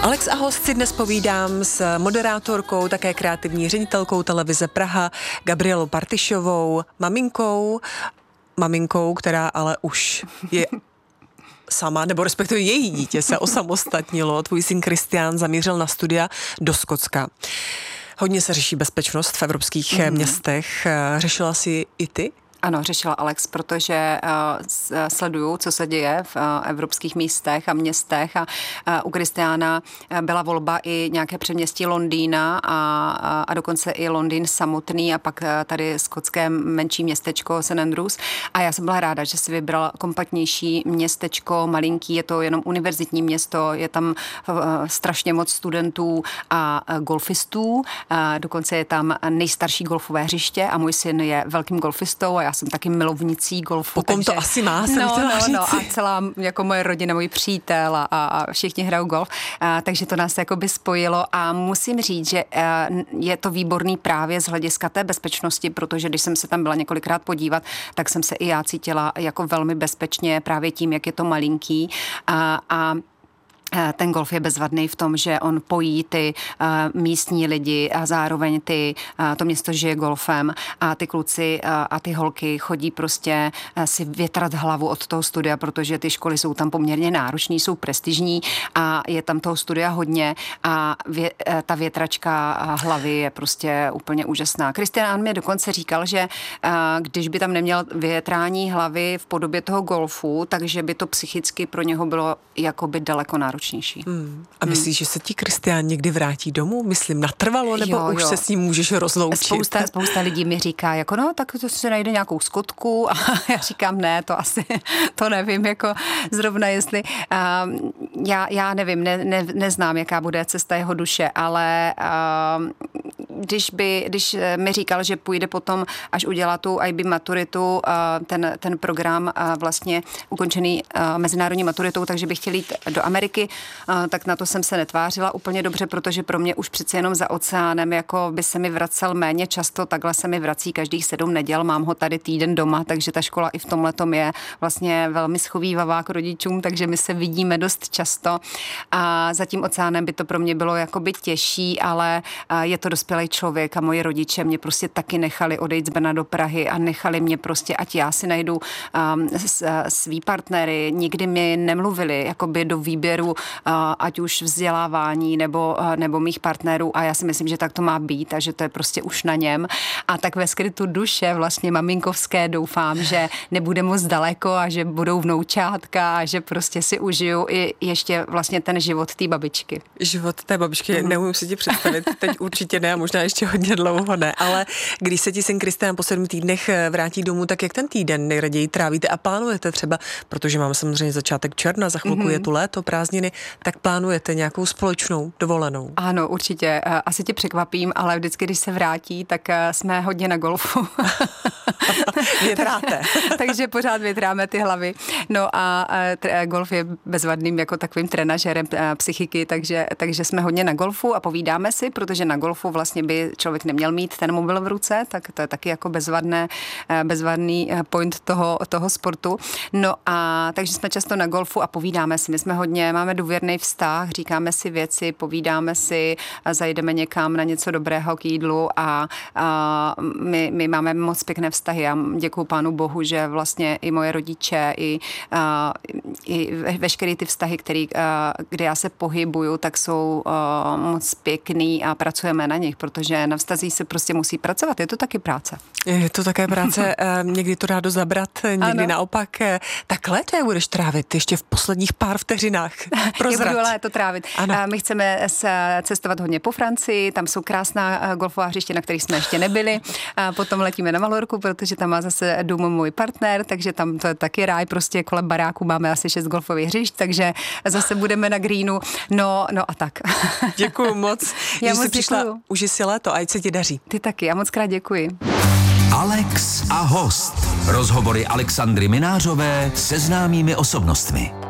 Alex a host si dnes povídám s moderátorkou, také kreativní ředitelkou televize Praha, Gabrielou Partyšovou, maminkou, která ale už je sama, nebo respektive její dítě se osamostatnilo. Tvůj syn Kristián zamířil na studia do Skotska. Hodně se řeší bezpečnost v evropských městech. Řešila jsi i ty? Ano, řešila Alex, protože sleduju, co se děje v evropských místech a městech a u Kristiána byla volba i nějaké předměstí Londýna a dokonce i Londýn samotný a pak tady skotské menší městečko St. Andrews a já jsem byla ráda, že si vybrala kompaktnější městečko, malinký, je to jenom univerzitní město, je tam strašně moc studentů a golfistů, dokonce je tam nejstarší golfové hřiště a můj syn je velkým golfistou a já jsem taky milovnicí golfu. Pokom to asi má, jsem chtěla říct. A celá jako moje rodina, můj přítel a všichni hrajou golf, takže to nás jakoby spojilo a musím říct, že je to výborný právě z hlediska té bezpečnosti, protože když jsem se tam byla několikrát podívat, tak jsem se i já cítila jako velmi bezpečně právě tím, jak je to malinký a ten golf je bezvadný v tom, že on pojí ty místní lidi a zároveň to město žije golfem a ty kluci a ty holky chodí prostě si větrat hlavu od toho studia, protože ty školy jsou tam poměrně náročný, jsou prestižní a je tam toho studia hodně a ta větračka hlavy je prostě úplně úžasná. Kristián mi dokonce říkal, že když by tam neměl větrání hlavy v podobě toho golfu, takže by to psychicky pro něho bylo jakoby daleko náročnější. A myslíš, že se ti Kristián někdy vrátí domů? Myslím, natrvalo, nebo jo. Už se s ním můžeš rozloučit? Spousta lidí mi říká, jako no, tak to si najde nějakou Skotku a já říkám, ne, to asi, to nevím, jako zrovna jestli, já nevím, neznám, jaká bude cesta jeho duše, ale když mi říkal, že půjde potom, až udělá tu IB maturitu, ten program vlastně ukončený mezinárodní maturitou, takže bych chtěl jít do Ameriky, tak na to jsem se netvářila úplně dobře, protože pro mě už přece jenom za oceánem jako by se mi vracel méně často, takhle se mi vrací každých 7 neděl, mám ho tady týden doma, takže ta škola i v tomhletom je vlastně velmi schovívavá k rodičům, takže my se vidíme dost často a za tím oceánem by to pro mě bylo jakoby těžší, ale je to dospělý člověk a moji rodiče mě prostě taky nechali odejít z Brna do Prahy a nechali mě prostě, ať já si najdu svý partnery, nikdy mi nemluvili jakoby do výběru ať už vzdělávání nebo mých partnerů a já si myslím, že tak to má být a že to je prostě už na něm a tak ve skrytu duše vlastně maminkovské doufám, že nebude moc daleko a že budou vnoučátka a že prostě si užiju i ještě vlastně ten život té babičky. Život té babičky, neumím si ti představit, teď určitě ne a možná ještě hodně dlouho ne, ale když se ti syn Kristián po 7 týdnech vrátí domů, tak jak ten týden nejraději trávíte a plánujete třeba, protože máme samozřejmě začátek června, za chvilku je tu léto, prázdniny, tak plánujete nějakou společnou dovolenou? Ano, určitě. Asi tě překvapím, ale vždycky, když se vrátí, tak jsme hodně na golfu. Větráte. Takže pořád větráme ty hlavy. No a golf je bezvadným jako takovým trenažerem psychiky, takže jsme hodně na golfu a povídáme si, protože na golfu vlastně by člověk neměl mít ten mobil v ruce, tak to je taky jako bezvadný point toho sportu. No a takže jsme často na golfu a povídáme si. My jsme máme důvěrný vztah, říkáme si věci, povídáme si, zajdeme někam na něco dobrého k jídlu a my máme moc pěkné vztahy. Já děkuju Pánu Bohu, že vlastně i moje rodiče, i veškeré ty vztahy, kde já se pohybuju, tak jsou moc pěkný a pracujeme na nich, protože na vztazích se prostě musí pracovat. Je to taky práce. Je to také práce, někdy to dá zabrat, někdy naopak. Takhle to jak budeš trávit ještě v posledních pár vteřinách? Jak budu léto trávit. My chceme cestovat hodně po Francii, tam jsou krásná golfová hřiště, na kterých jsme ještě nebyli. Potom letíme na Malorku, protože tam má zase dům můj partner, takže tam to je taky ráj, prostě kolem baráku máme asi 6 golfových hřišť, takže zase budeme na greenu. No a tak. Děkuju moc. Já moc přišla, užij si léto, ať se ti daří. Ty taky, já moc krát děkuji. Alex a host. Rozhovory Alexandry Minářové se známými osobnostmi.